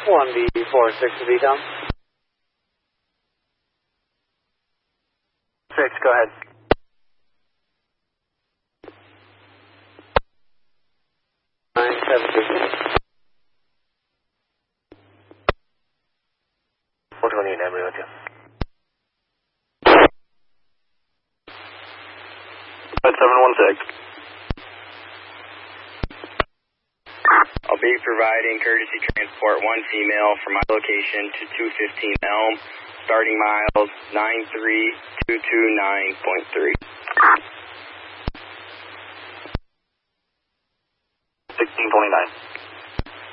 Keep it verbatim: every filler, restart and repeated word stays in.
one B four six to be done. Six, go ahead. Nine seven two. four twenty-eight, Nine with you. seven one six. I'll be providing courtesy transport one female from my location to two fifteen Elm, starting miles nine three two two nine point three. sixteen twenty-nine.